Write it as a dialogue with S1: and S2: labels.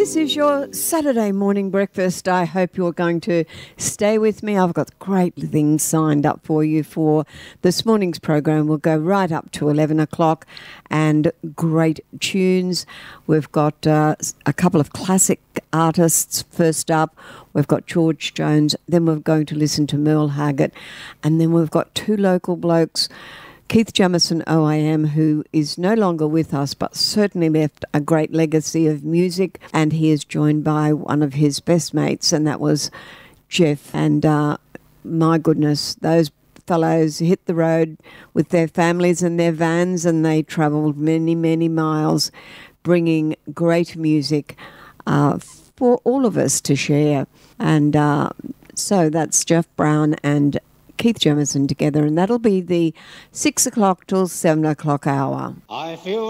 S1: This is your Saturday morning breakfast. I hope you're going to stay with me. I've got great things signed up for you for this morning's program. We'll go right up to 11 o'clock and great tunes. We've got a couple of classic artists first up. We've got George Jones, then we're going to listen to Merle Haggard, and then we've got two local blokes, Keith Jamison OIM, who is no longer with us, but certainly left a great legacy of music, and he is joined by one of his best mates, and that was Jeff. And my goodness, those fellows hit the road with their families and their vans, and they travelled many, many miles, bringing great music for all of us to share. And so that's Jeff Brown and Keith Jamison together, and that'll be the 6 o'clock till 7 o'clock hour.
S2: I feel